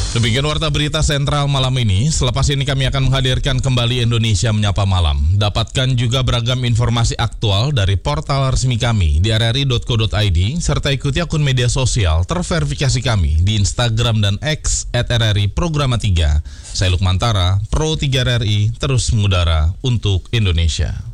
Demikian warta berita sentral malam ini. Selepas ini kami akan menghadirkan kembali Indonesia Menyapa Malam. Dapatkan juga beragam informasi aktual dari portal resmi kami di rri.co.id serta ikuti akun media sosial terverifikasi kami di Instagram dan X @RRI Programa 3. Saya Lukmantara, Pro 3 RRI, terus mengudara untuk Indonesia.